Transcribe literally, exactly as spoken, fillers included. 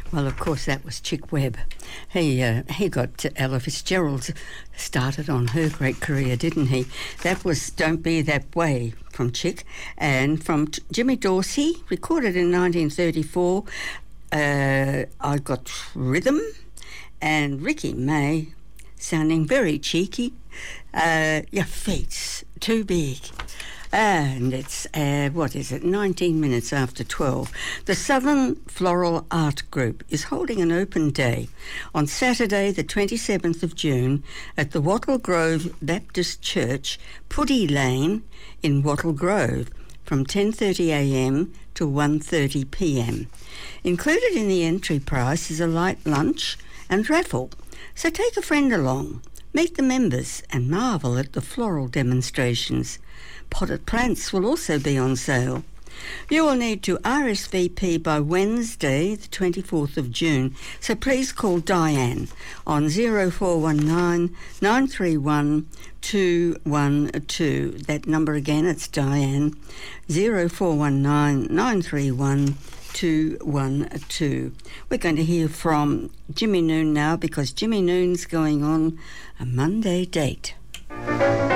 Well, of course, that was Chick Webb. He uh, he got Ella Fitzgerald started on her great career, didn't he? That was Don't Be That Way from Chick. And from T- Jimmy Dorsey, recorded in nineteen thirty-four, uh, I Got Rhythm. And Ricky May, sounding very cheeky, uh, Your Feet's Too Big. And it's, uh, what is it, nineteen minutes after twelve. The Southern Floral Art Group is holding an open day on Saturday the twenty-seventh of June at the Wattle Grove Baptist Church, Putty Lane in Wattle Grove from ten thirty a m to one thirty p m. Included in the entry price is a light lunch and raffle, so take a friend along. Meet the members and marvel at the floral demonstrations. Potted plants will also be on sale. You will need to R S V P by Wednesday, the twenty-fourth of June, so please call Diane on zero four one nine, nine three one, two one two. That number again, it's Diane, zero four one nine, nine three one, two one two. We're going to hear from Jimmy Noon now because Jimmy Noon's going on a Monday date.